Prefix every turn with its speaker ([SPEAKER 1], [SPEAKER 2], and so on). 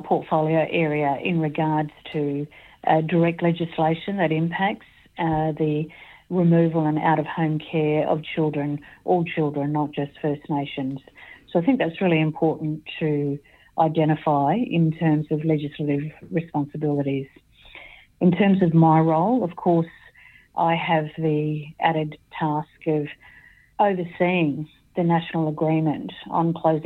[SPEAKER 1] portfolio area in regards to direct legislation that impacts the removal and out-of-home care of children, all children, not just First Nations. So I think that's really important to identify in terms of legislative responsibilities. In terms of my role, of course, I have the added task of overseeing the national agreement on closing